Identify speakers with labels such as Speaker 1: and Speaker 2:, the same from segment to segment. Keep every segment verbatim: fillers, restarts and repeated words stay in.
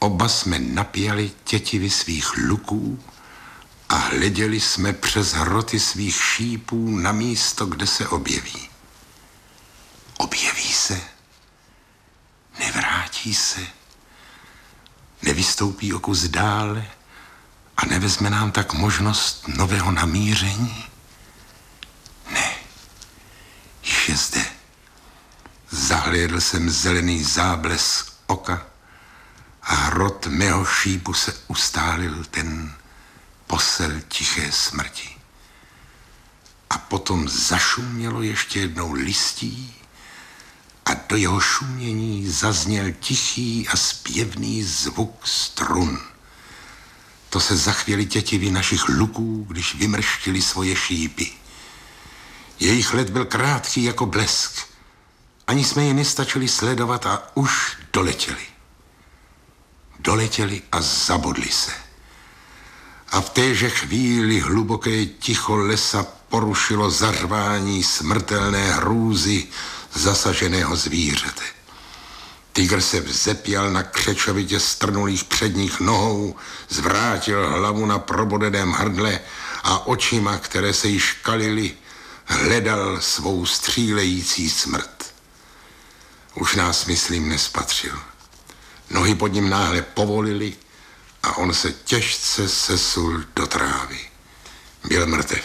Speaker 1: Oba jsme napěli tětivy svých luků a hleděli jsme přes hroty svých šípů na místo, kde se objeví. Objeví se, nevrátí se, nevystoupí o kus dále a nevezme nám tak možnost nového namíření? Ne, již je zde. Zahlédl jsem zelený záblesk oka a hrot mého šípu se ustálil, ten posel tiché smrti. A potom zašumělo ještě jednou listí a do jeho šumění zazněl tichý a zpěvný zvuk strun. To se zachvěly tětivy našich luků, když vymrštili svoje šípy. Jejich let byl krátký jako blesk. Ani jsme je nestačili sledovat a už doletěli. Doletěli a zabodli se. A v téže chvíli hluboké ticho lesa porušilo zařvání smrtelné hrůzy zasaženého zvířete. Tygr se vzepěl na křečovitě strnulých předních nohou, zvrátil hlavu na probodeném hrdle a očima, které se již kalily, hledal svou střílející smrt. Už nás, myslím, nespatřil. Nohy pod ním náhle povolily a on se těžce sesul do trávy. Byl mrtev.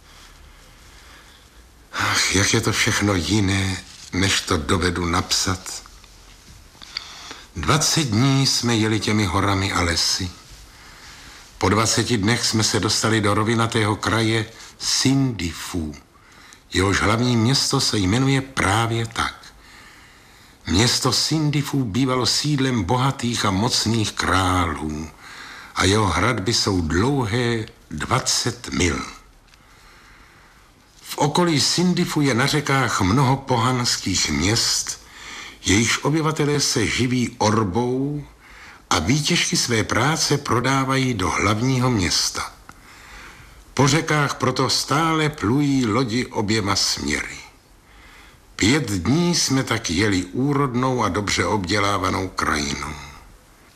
Speaker 1: Ach, jak je to všechno jiné, než to dovedu napsat. Dvacet dní jsme jeli těmi horami a lesy. Po dvaceti dnech jsme se dostali do rovinatého kraje Sindifů. Jehož hlavní město se jmenuje právě tak. Město Sindifů bývalo sídlem bohatých a mocných králů a jeho hradby jsou dlouhé dvacet mil. V okolí Sindifu je na řekách mnoho pohanských měst, jejichž obyvatelé se živí orbou a výtěžky své práce prodávají do hlavního města. Po řekách proto stále plují lodi oběma směry. Pět dní jsme tak jeli úrodnou a dobře obdělávanou krajinou.